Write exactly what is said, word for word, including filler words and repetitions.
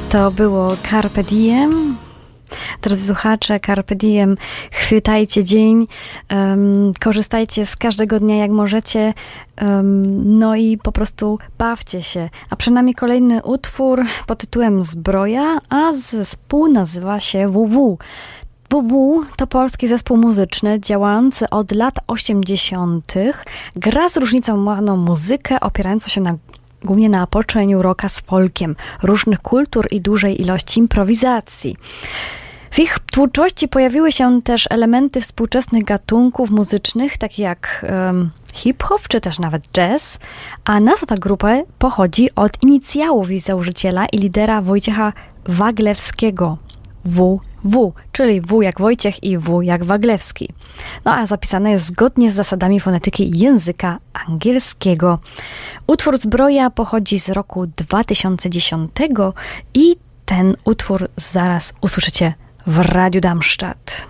To było Carpe Diem. Drodzy słuchacze, Carpe Diem, chwytajcie dzień, um, korzystajcie z każdego dnia jak możecie, um, no i po prostu bawcie się. A przed nami kolejny utwór pod tytułem Zbroja, a zespół nazywa się W W. W W to polski zespół muzyczny działający od lat osiemdziesiątych. Gra z różnicowaną muzykę opierającą się na głównie na połączeniu rocka z folkiem, różnych kultur i dużej ilości improwizacji. W ich twórczości pojawiły się też elementy współczesnych gatunków muzycznych, takie jak um, hip-hop, czy też nawet jazz, a nazwa grupy pochodzi od inicjałów jej założyciela i lidera Wojciecha Waglewskiego, W W, czyli W jak Wojciech i W jak Waglewski. No a zapisane jest zgodnie z zasadami fonetyki języka angielskiego. Utwór Zbroja pochodzi z roku dwa tysiące dziesiątego i ten utwór zaraz usłyszycie w Radiu Darmstadt.